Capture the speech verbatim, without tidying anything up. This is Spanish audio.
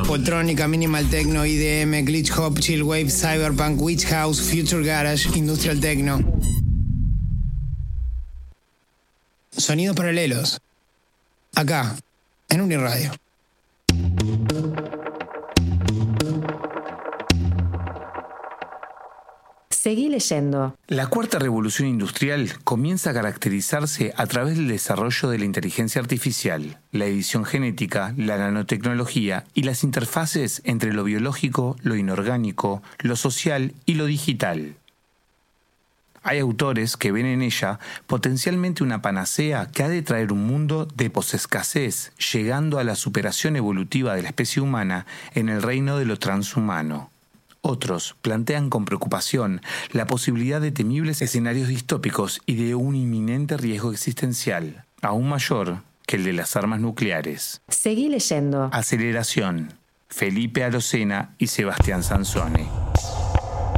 Poltrónica, Minimal Techno, I D M, Glitch Hop, Chill Wave, Cyberpunk, Witch House, Future Garage, Industrial Techno. Sonidos paralelos. Acá, en Uniradio. Seguí leyendo. La cuarta revolución industrial comienza a caracterizarse a través del desarrollo de la inteligencia artificial, la edición genética, la nanotecnología y las interfaces entre lo biológico, lo inorgánico, lo social y lo digital. Hay autores que ven en ella potencialmente una panacea que ha de traer un mundo de posescasez, llegando a la superación evolutiva de la especie humana en el reino de lo transhumano. Otros plantean con preocupación la posibilidad de temibles escenarios distópicos y de un inminente riesgo existencial, aún mayor que el de las armas nucleares. Seguí leyendo. Aceleración. Felipe Arocena y Sebastián Sansone.